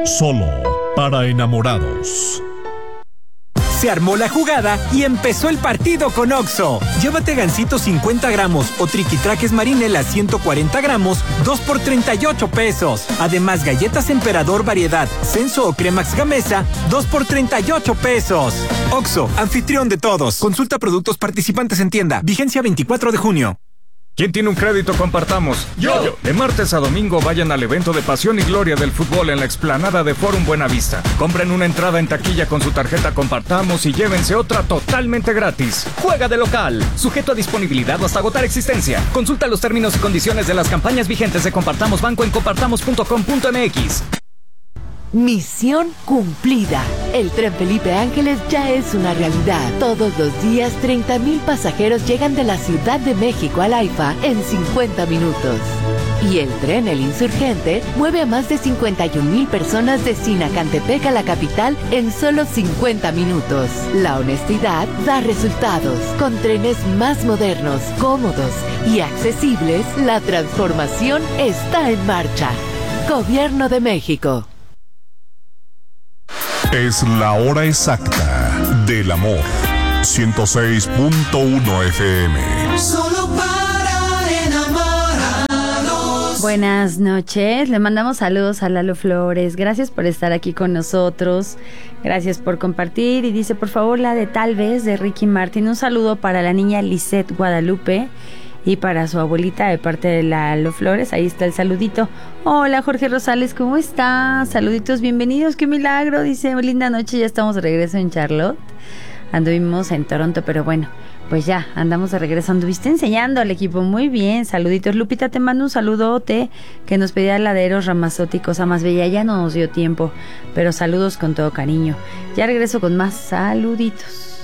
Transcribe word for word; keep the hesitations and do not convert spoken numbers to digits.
solo para enamorados. Se armó la jugada y empezó el partido con Oxxo. Llévate gansito cincuenta gramos o triquitraques marinela ciento cuarenta gramos, dos por treinta y ocho pesos. Además, galletas Emperador variedad, Senso o Cremax Gamesa, dos por treinta y ocho pesos. Oxxo, anfitrión de todos. Consulta productos participantes en tienda. Vigencia veinticuatro de junio. ¿Quién tiene un crédito Compartamos? ¡Yo! De martes a domingo vayan al evento de Pasión y Gloria del Fútbol en la explanada de Forum Buenavista. Compren una entrada en taquilla con su tarjeta Compartamos y llévense otra totalmente gratis. Juega de local, sujeto a disponibilidad o hasta agotar existencia. Consulta los términos y condiciones de las campañas vigentes de Compartamos Banco en compartamos punto com punto m x. Misión cumplida. El tren Felipe Ángeles ya es una realidad. Todos los días, treinta mil pasajeros llegan de la Ciudad de México al AIFA en cincuenta minutos. Y el tren El Insurgente mueve a más de cincuenta y un mil personas de Sinacantepec a la capital en solo cincuenta minutos. La honestidad da resultados. Con trenes más modernos, cómodos y accesibles, la transformación está en marcha. Gobierno de México. Es la hora exacta del amor. ciento seis punto uno F M. Solo para enamorados. Buenas noches, le mandamos saludos a Lalo Flores. Gracias por estar aquí con nosotros. Gracias por compartir. Y dice, por favor, la de Tal Vez de Ricky Martin. Un saludo para la niña Lisette Guadalupe y para su abuelita de parte de Lalo Flores. Ahí está el saludito. Hola, Jorge Rosales, ¿cómo estás? Saluditos, bienvenidos, qué milagro. Dice, linda noche, ya estamos de regreso en Charlotte. Anduvimos en Toronto, pero bueno, pues ya, andamos de regreso. Anduviste enseñando al equipo, muy bien, saluditos. Lupita, te mando un saludote que nos pedía Laderos Ramazotti, cosa más bella. Ya no nos dio tiempo, pero saludos con todo cariño. Ya regreso con más saluditos.